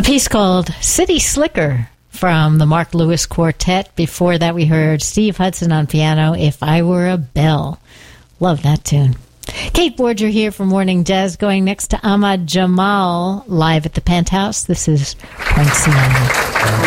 piece called City Slicker from the Mark Lewis Quartet. Before that, we heard Steve Hudson on piano, If I Were a Bell. Love that tune. Kate Borger here for Morning Jazz, going next to Ahmad Jamal live at the Penthouse. This is Poinciana.